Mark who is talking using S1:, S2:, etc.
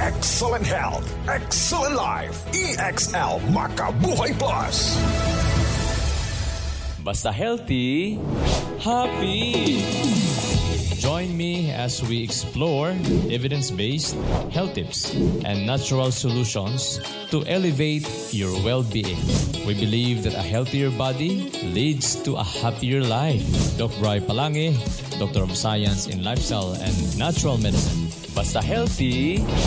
S1: Excellent health, excellent life. EXL Makabuhay Plus.
S2: Basta healthy, happy. Join me as we explore evidence-based health tips and natural solutions to elevate your well-being. We believe that a healthier body leads to a happier life. Dr. Bri Palangi, Doctor of Science in Lifestyle and Natural Medicine. Basta healthy,